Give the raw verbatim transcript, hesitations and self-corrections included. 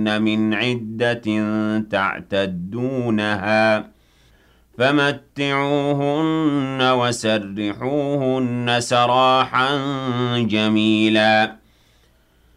لهن من عدة تعتدونها فمتعوهن وسرحوهن سراحا جميلا